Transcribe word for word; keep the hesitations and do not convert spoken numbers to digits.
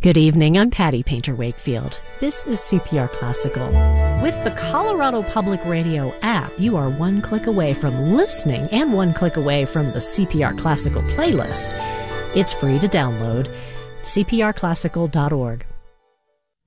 Good evening, I'm Patty Painter Wakefield. This is C P R Classical. With the Colorado Public Radio app, you are one click away from listening and one click away from the C P R Classical playlist. It's free to download, c p r classical dot org.